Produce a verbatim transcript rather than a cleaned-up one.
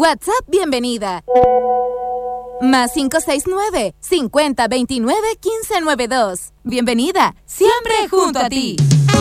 WhatsApp bienvenida. Más cinco seis nueve, cincuenta veintinueve, quince noventa y dos. Bienvenida, siempre junto a ti.